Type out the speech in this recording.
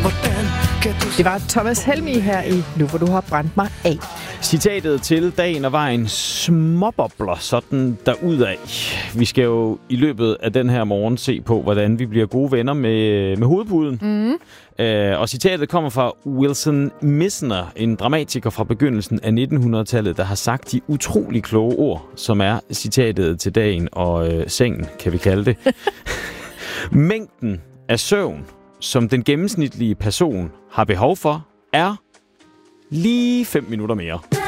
Hvordan kan du... Det var Thomas Helmig her i Nu, hvor du har brændt mig af. Citatet til dagen og vejen: småbobler sådan derudad. Vi skal jo i løbet af den her morgen se på, hvordan vi bliver gode venner med hovedpuden. Mm. Og citatet kommer fra Wilson Mizner, en dramatiker fra begyndelsen af 1900-tallet, der har sagt de utrolig kloge ord, som er citatet til dagen og sengen, kan vi kalde det. Mængden af søvn, som den gennemsnitlige person har behov for, er lige 5 minutter mere.